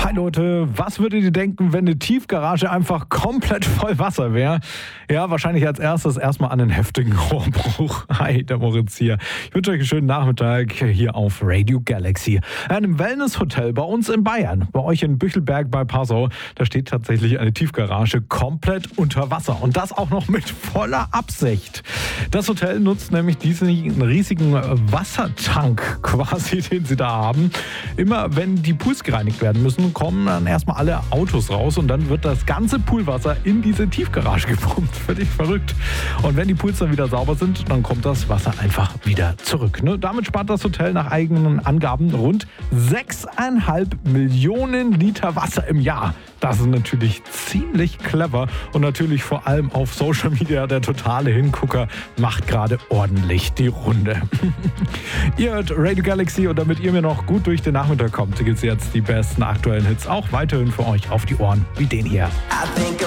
Hi Leute, was würdet ihr denken, wenn eine Tiefgarage einfach komplett voll Wasser wäre? Ja, wahrscheinlich als erstes erstmal an einen heftigen Rohrbruch. Hi, der Moritz hier. Ich wünsche euch einen schönen Nachmittag hier auf Radio Galaxy. In einem Wellnesshotel bei uns in Bayern, bei euch in Büchelberg bei Passau, da steht tatsächlich eine Tiefgarage komplett unter Wasser. Und das auch noch mit voller Absicht. Das Hotel nutzt nämlich diesen riesigen Wassertank quasi, den sie da haben. Immer wenn die Pools gereinigt werden müssen, kommen dann erstmal alle Autos raus und dann wird das ganze Poolwasser in diese Tiefgarage gepumpt. Völlig verrückt. Und wenn die Pools dann wieder sauber sind, dann kommt das Wasser einfach wieder zurück. Damit spart das Hotel nach eigenen Angaben rund 6,5 Millionen Liter Wasser im Jahr. Das ist natürlich ziemlich clever und natürlich vor allem auf Social Media der totale Hingucker macht gerade ordentlich die Runde. Ihr hört Radio Galaxy und damit ihr mir noch gut durch den Nachmittag kommt, gibt es jetzt die besten aktuellen Hits auch weiterhin für euch auf die Ohren wie den hier. I think